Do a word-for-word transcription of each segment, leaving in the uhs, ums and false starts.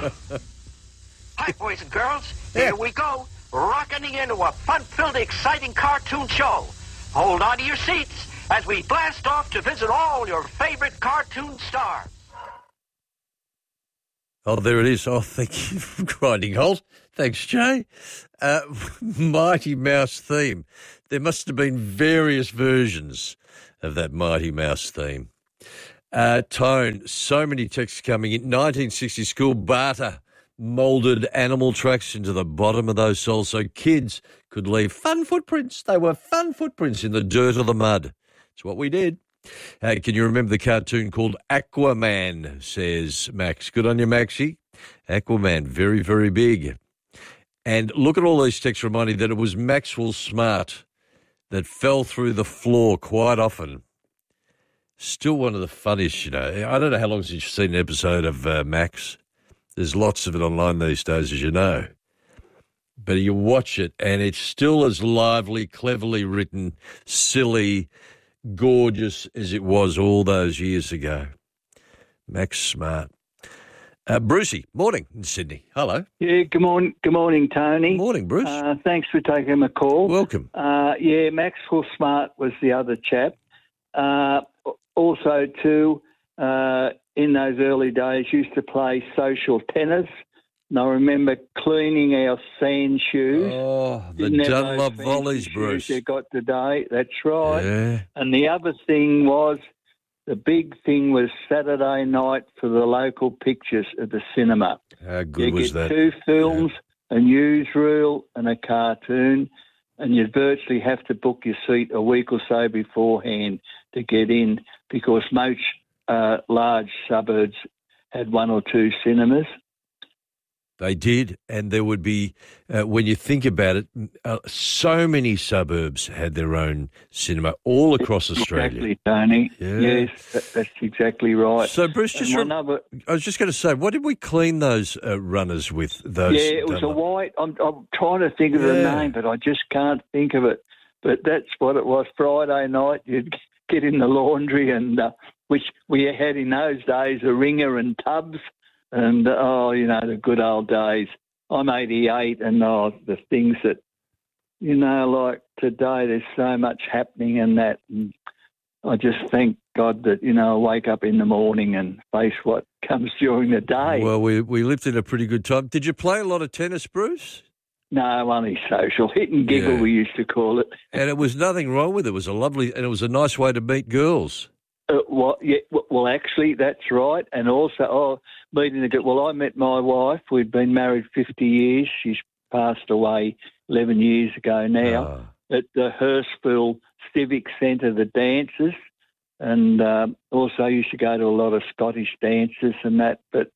Hi, boys and girls. Here we go. Rocketing into a fun-filled, exciting cartoon show. Hold on to your seats as we blast off to visit all your favorite cartoon stars. Oh, there it is. Oh, thank you for grinding halt. Thanks, Jay. Uh, Mighty Mouse theme. There must have been various versions of that Mighty Mouse theme. Uh, Tone, so many texts coming in. nineteen sixty school barter moulded animal tracks into the bottom of those soles so kids could leave fun footprints. They were fun footprints in the dirt or the mud. It's what we did. Uh, can you remember the cartoon called Aquaman, says Max. Good on you, Maxie. Aquaman, very, very big. And look at all these texts reminding that it was Maxwell Smart that fell through the floor quite often. Still one of the funniest, you know. I don't know how long since you've seen an episode of uh, Max. There's lots of it online these days, as you know. But you watch it, and it's still as lively, cleverly written, silly, gorgeous as it was all those years ago. Max Smart. Uh, Brucey, morning in Sydney. Hello. Yeah, good morning, good morning, Tony. Morning, Bruce. Uh, thanks for taking my call. Welcome. Uh, yeah, Maxwell Smart was the other chap. Uh, also, too, uh, in those early days, used to play social tennis. And I remember cleaning our sand shoes. Oh, the Didn't have Dunlop those volleys, fancy Bruce. shoes they got today. That's right. Yeah. And the other thing was, the big thing was Saturday night for the local pictures at the cinema. How good you was get that? two films, yeah. a newsreel and a cartoon, and you'd virtually have to book your seat a week or so beforehand to get in because most uh, large suburbs had one or two cinemas. They did, and there would be, uh, when you think about it, uh, so many suburbs had their own cinema all across Australia. Exactly, Tony. Yeah. Yes, that, that's exactly right. So, Bruce, just rem- other, I was just going to say, what did we clean those uh, runners with? Those yeah, it was Dunlop? a white. I'm, I'm trying to think of yeah. the name, but I just can't think of it. But that's what it was. Friday night, you'd get in the laundry, and uh, which we had in those days, a wringer and tubs. And, oh, you know, the good old days. I'm eighty-eight, and oh, the things that, you know, like today, there's so much happening in that. And I just thank God that, you know, I wake up in the morning and face what comes during the day. Well, we we lived in a pretty good time. Did you play a lot of tennis, Bruce? No, only social. Hit and giggle, Yeah. we used to call it. And it was nothing wrong with it. It was a lovely, and it was a nice way to meet girls. Uh, well, yeah, well, actually, that's right. And also, oh, meeting the girl. Well, I met my wife. We'd been married fifty years. She's passed away eleven years ago now. Oh. At the Hurstville Civic Centre, the dances. And um, also used to go to a lot of Scottish dances and that. But,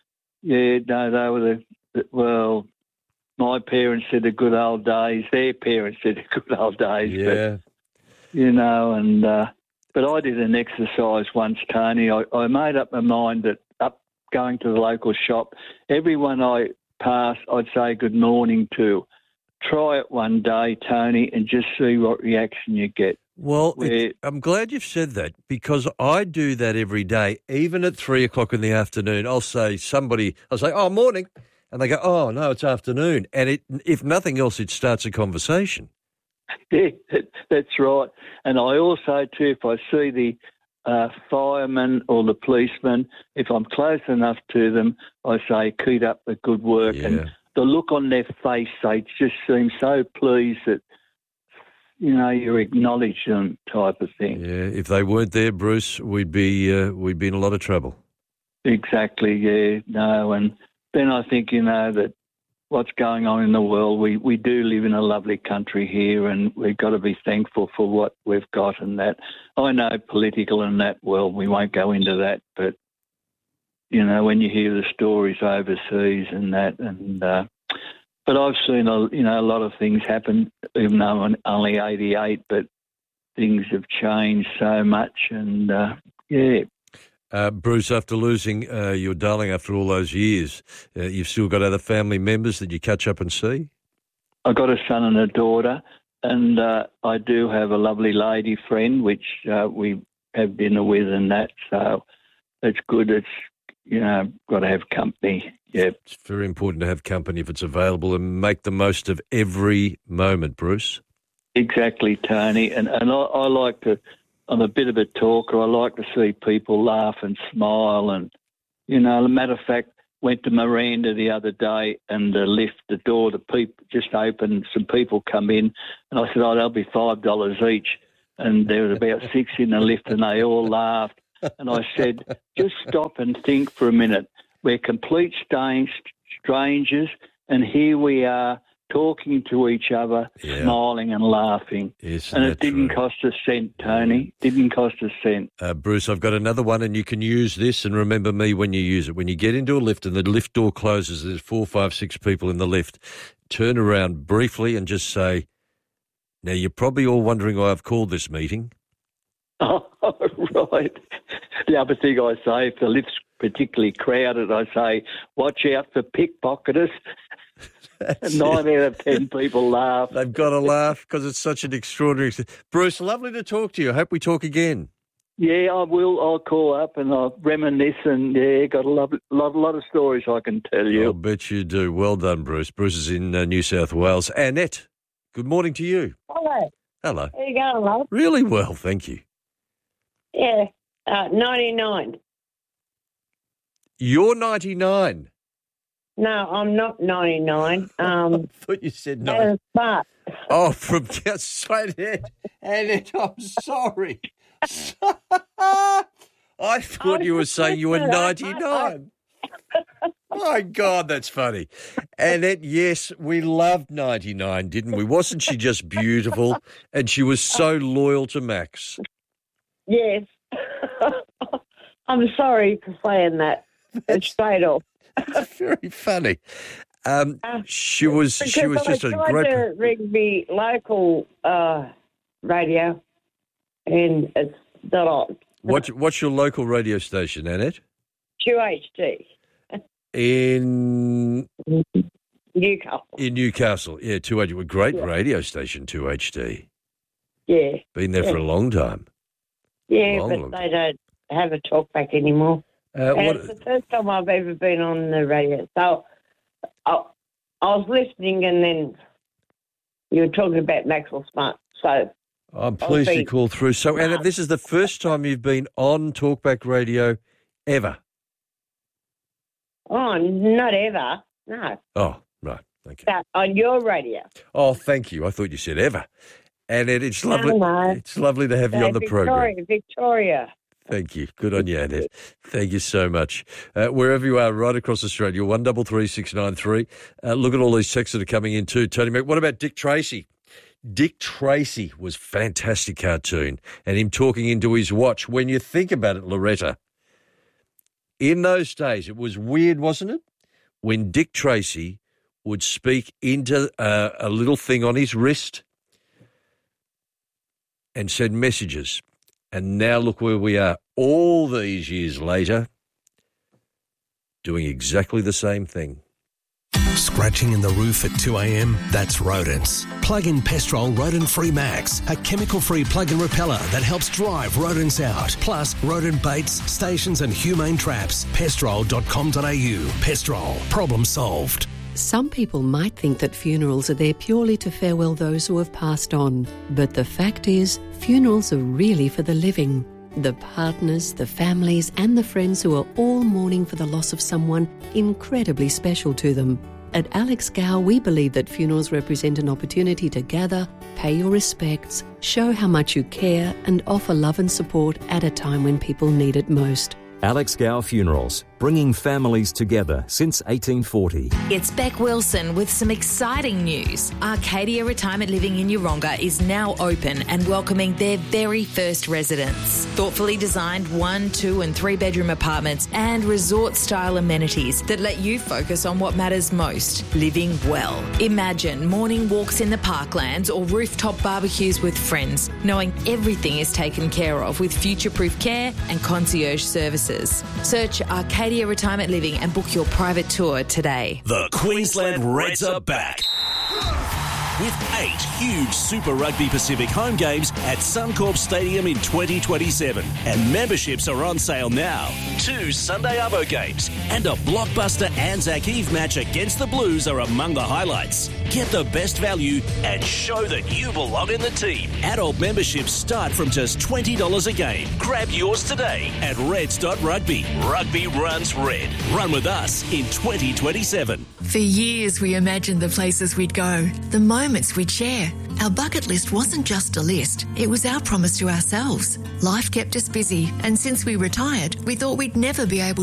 yeah, no, they were the, well, my parents said the good old days. Their parents said the good old days. Yeah. But, you know, and... Uh, But I did an exercise once, Tony. I, I made up my mind that up going to the local shop, everyone I passed, I'd say good morning to. Try it one day, Tony, and just see what reaction you get. Well, Where, it, I'm glad you've said that because I do that every day. Even at three o'clock in the afternoon, I'll say somebody, I'll say, oh, morning. And they go, oh, no, it's afternoon. And it, if nothing else, it starts a conversation. Yeah, that's right. And I also, too, if I see the uh, fireman or the policeman, if I'm close enough to them, I say, keep up the good work. Yeah. And the look on their face, they just seem so pleased that, you know, you acknowledge them type of thing. Yeah, if they weren't there, Bruce, we'd be uh, we'd be in a lot of trouble. Exactly, yeah, no. And then I think, you know, that what's going on in the world, we, we do live in a lovely country here and we've got to be thankful for what we've got and that. I know political in that world, we won't go into that, but, you know, when you hear the stories overseas and that, and uh, but I've seen, a, you know, a lot of things happen, even though I'm only eighty-eight, but things have changed so much and, uh, yeah. Uh, Bruce, after losing uh, your darling after all those years, uh, you've still got other family members that you catch up and see? I've got a son and a daughter, and uh, I do have a lovely lady friend, which uh, we have dinner with and that, so it's good. It's you know, got to have company. Yeah. It's very important to have company if it's available and make the most of every moment, Bruce. Exactly, Tony. And and I, I like to, I'm a bit of a talker. I like to see people laugh and smile. And, you know, as a matter of fact, went to Miranda the other day and the lift, the door, the people just opened, some people come in. And I said, oh, they'll be five dollars each. And there was about six in the lift and they all laughed. And I said, just stop and think for a minute. We're complete strangers, and here we are talking to each other, yeah. smiling and laughing. Isn't and it didn't true? cost a cent, Tony. Didn't cost a cent. Uh, Bruce, I've got another one, and you can use this, and remember me when you use it. When you get into a lift and the lift door closes, there's four, five, six people in the lift, turn around briefly and just say, now, you're probably all wondering why I've called this meeting. Oh, right. The other thing I say, if the lift's particularly crowded, I say, watch out for pickpocketers. Nine it. out of ten people laugh. They've got to laugh because it's such an extraordinary... Bruce, lovely to talk to you. I hope we talk again. Yeah, I will. I'll call up and I'll reminisce and, yeah, got a lot, lot, lot of stories I can tell you. I'll bet you do. Well done, Bruce. Bruce is in uh, New South Wales. Annette, good morning to you. Hello. Hello. How you going, love? Really well, thank you. Yeah, uh, ninety-nine. You're ninety-nine. No, I'm not ninety-nine. Um, I thought you said nine. But oh, from outside it, and I'm sorry. I thought you were saying you were ninety-nine. My God, that's funny. Annette, yes, we loved ninety-nine, didn't we? Wasn't she just beautiful? And she was so loyal to Max. Yes. I'm sorry for saying that. It's straight off. It's very funny. Um, uh, she was she was just I a tried great... to ring the local uh, radio, and it's not on. What, what's your local radio station, Annette? Q H D. In... Newcastle. In Newcastle, yeah, two H D. Great yeah. radio station, two H D. Yeah. Been there yeah. for a long time. Yeah, long, but long they don't have a talk back anymore. Uh, and what... it's the first time I've ever been on the radio. So I, I was listening and then you were talking about Maxwell Smart. So I'm pleased you called through. So, Anna, this is the first time you've been on Talkback Radio ever? Oh, not ever. No. Oh, right. Okay. But on your radio. Oh, thank you. I thought you said ever. And it, it's lovely. No, no. It's lovely to have you uh, on the Victoria, program. Victoria. Thank you. Good on you, Annette. Thank you so much. Uh, wherever you are, right across Australia, one double three six nine three. Uh, look at all these texts that are coming in too, Tony. What about Dick Tracy? Dick Tracy was a fantastic cartoon, and him talking into his watch. When you think about it, Loretta, in those days, it was weird, wasn't it? When Dick Tracy would speak into uh, a little thing on his wrist and send messages. And now look where we are, all these years later, doing exactly the same thing. Scratching in the roof at two a.m.? That's rodents. Plug in Pestrol Rodent Free Max, a chemical-free plug-in repeller that helps drive rodents out. Plus, rodent baits, stations and humane traps. pestrol dot com dot a u. Pestrol. Problem solved. Some people might think that funerals are there purely to farewell those who have passed on. But the fact is, funerals are really for the living. The partners, the families and the friends who are all mourning for the loss of someone incredibly special to them. At Alex Gow, we believe that funerals represent an opportunity to gather, pay your respects, show how much you care and offer love and support at a time when people need it most. Alex Gow Funerals, bringing families together since eighteen forty. It's Beck Wilson with some exciting news. Arcadia Retirement Living in Yeronga is now open and welcoming their very first residents. Thoughtfully designed one, two and three bedroom apartments and resort-style amenities that let you focus on what matters most, living well. Imagine morning walks in the parklands or rooftop barbecues with friends, knowing everything is taken care of with future-proof care and concierge services. Search Arcadia Retirement Living and book your private tour today. The Queensland Reds are back. with eight huge Super Rugby Pacific home games at Suncorp Stadium in twenty twenty-seven. And memberships are on sale now. Two Sunday Arvo games and a blockbuster Anzac Eve match against the Blues are among the highlights. Get the best value and show that you belong in the team. Adult memberships start from just twenty dollars a game. Grab yours today at reds dot rugby. Rugby runs red. Run with us in twenty twenty-seven. For years, we imagined the places we'd go, the moments we'd share. Our bucket list wasn't just a list, it was our promise to ourselves. Life kept us busy, and since we retired, we thought we'd never be able